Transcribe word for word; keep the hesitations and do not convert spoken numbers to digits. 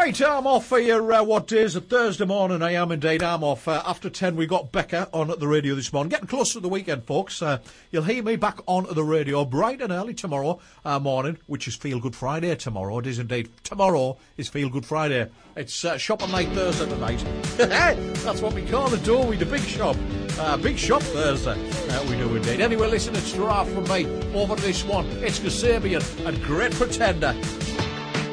Right, I'm off for your, uh, what day is it? Thursday morning, I am indeed. I'm off. Uh, after ten, we got Becca on at the radio this morning. Getting close to the weekend, folks. Uh, you'll hear me back on the radio bright and early tomorrow uh, morning, which is Feel Good Friday tomorrow. It is indeed. Tomorrow is Feel Good Friday. It's uh, Shopping Night Thursday tonight. That's what we call it, don't we? The big shop. Uh, big shop Thursday. Uh, we do indeed. Anyway, listen, it's Giraffe from me. Over to this one. It's Kasabian and Great Pretender.